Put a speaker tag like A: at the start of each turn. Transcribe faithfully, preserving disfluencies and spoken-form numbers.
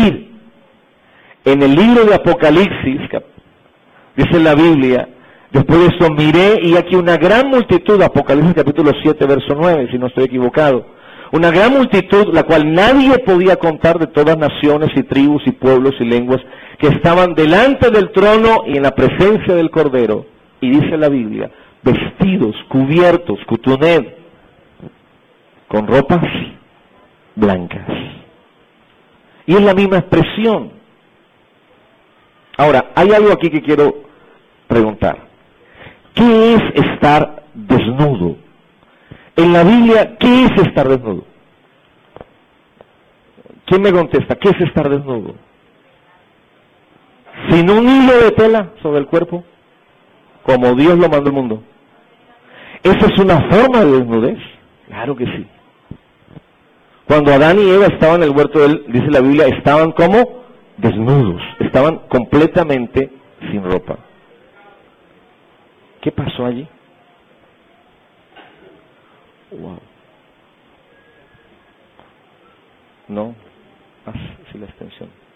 A: vestir. En el libro de Apocalipsis, dice la Biblia, después de eso miré y aquí una gran multitud, Apocalipsis capítulo siete, verso nueve, si no estoy equivocado, una gran multitud, la cual nadie podía contar, de todas naciones y tribus y pueblos y lenguas, que estaban delante del trono y en la presencia del Cordero, y dice la Biblia, vestidos, cubiertos, cutuned, con ropas blancas. Y es la misma expresión. Ahora, hay algo aquí que quiero preguntar. ¿Qué es estar desnudo? En la Biblia, ¿qué es estar desnudo? ¿Quién me contesta? ¿Qué es estar desnudo? Sin un hilo de tela sobre el cuerpo, como Dios lo mandó al mundo. ¿Esa es una forma de desnudez? Claro que sí. Cuando Adán y Eva estaban en el huerto de él, dice la Biblia, estaban como desnudos, estaban completamente sin ropa. ¿Qué pasó allí? Wow. No, haz sí la extensión.